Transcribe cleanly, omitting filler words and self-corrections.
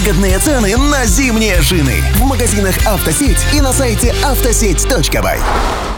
Выгодные цены на зимние шины в магазинах «Автосеть» и на сайте автосеть.бай.